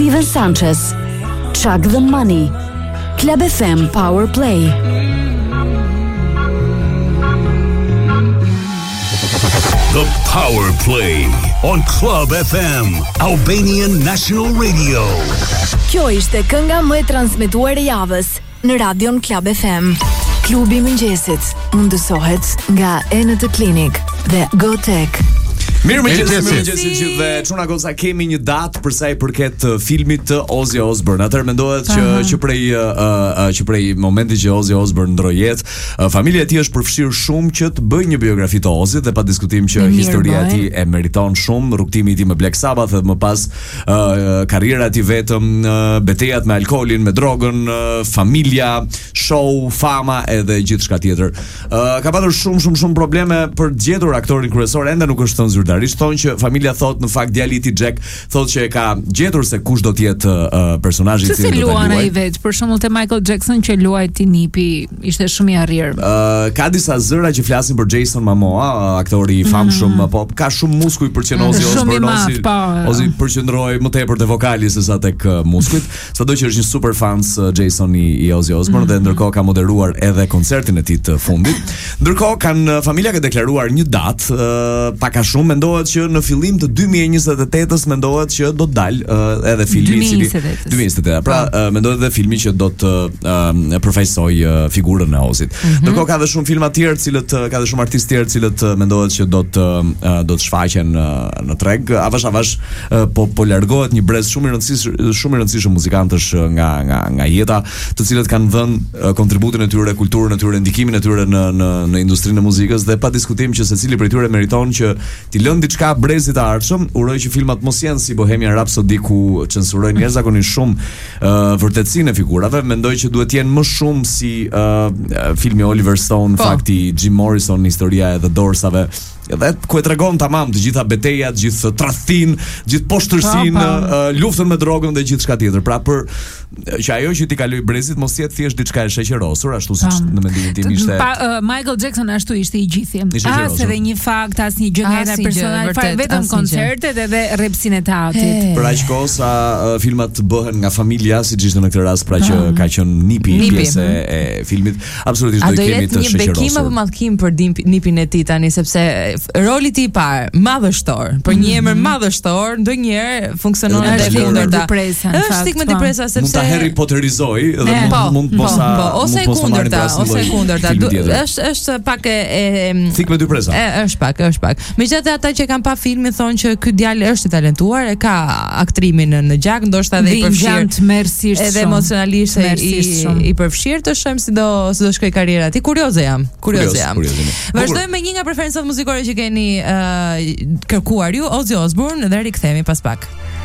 Steven Sanchez, Chuck the Money, Club FM Power Play. The Power Play on Club FM, Albanian National Radio. Kjo ishte kënga më e transmetuar e javës në Radion Club FM. Klubi i mëngjesit mundësohet nga Enet Clinic dhe GoTech. Mirëmëngjes gjithëve. Çuna goca, kemi një datë për sa i përket filmit të Ozzy Osbourne. Atëherë mendohet që prej momentit që Ozzy Osbourne ndroi jetë, familja e tij është përfshirë shumë që të bëjë një biografi të Ozzyt dhe pa diskutim që historia e tij e meriton shumë, rrugtimi i tij me Black Sabbath dhe më pas karriera e tij vetëm, betejat me alkoolin, me drogën, familja, show, fama edhe gjithçka tjetër. Ka patur shumë probleme për të gjetur aktorin kryesor, ende nuk është thënë zyrtarisht. Thonë që familja thot në fakt djali i tij Jack thot që e ka gjetur se kush do të jetë personazhi i tij. Si luan ai vet, për shembull te Michael Jackson që luajti Nipi, ishte shumë i arrir. Ka disa zëra që flasin për Jason Momoa, aktori i famshëm, po ka shumë muskuj për që Ozzy Osbourne, Ozzy përqendroi më tepër te vokali se sa tek muskujt, sado që është një super fans Jason i Ozzy Osbourne dhe ndërkohë ka moderuar edhe koncertin e tij të fundit. Ndërkohë familja ka deklaruar një datë, pak a shumë mendohet që në fillim të 2028-s mendohet që do të dalë edhe filmi i cili 2028. Pra mendohet edhe filmi që do të përfaqësoj figurën e Ozzyt. Ndërkohë ka edhe shumë filma të tjerë, ka edhe shumë artistë të tjerë, cilët mendohet që do të shfaqen në treg. Avash po largohet një brez shumë i rëndësishëm muzikantësh nga jeta, të cilët kanë dhënë kontributin e tyre, kulturën e tyre, ndikimin e tyre në industrinë e muzikës dhe pa diskutim që secili prej tyre meriton që ti lën diçka brezit të ardhshëm. Uroj që filmat mos jenë si Bohemian Rhapsody ku censurojnë jashtëzakonisht shumë vërtetësinë e figurave. Mendoj që duhet të jenë më shumë si filmi Oliver Stone, fakti Jim Morrison, historia e The Doorsave, edhe ku e tregon tamam të gjitha betejat, gjithë tradhtin, gjithë poshtërsinë, luftën me drogën dhe gjithçka tjetër. Pra për që ajo që ti kaloj brezit mos jetë thjesht diçka e sheqerosur, ashtu siç në mendimin tim ishte. Michael Jackson ashtu ishte i gjithë. As edhe një fakt, as një gjë nga personazhi, vetëm koncertet edhe rrepsin e teatrit. Për aq kohë sa filmat bëhen nga familja, siç ishte në këtë rast, pra që ka qenë Nipi pjesë e filmit, absolutisht do të kemi të sheqerosur. A do jetë një bekim apo mallkim për Nipin e tij tani, sepse roli i parë madhështor, për një emër madhështor, ndonjëherë funksionon edhe kundërta. Është stigma depresa sepse mund ta Harry Potterizoj dhe mund ose kundërta. Është pak stigma depresa. Është pak. Megjithatë ata që kanë pa filmin thonë që ky djalë është i talentuar, e ka aktrimin në gjak, ndoshta edhe i përfshirë, edhe emocionalisht i përfshirë, të shohim si do shkoj karriera e tij. Kurioze jam. Vazhdojmë me një nga preferencat muzikore që keni kërkuar ju, Ozzy Osbourne, dhe rikthehemi pas pak.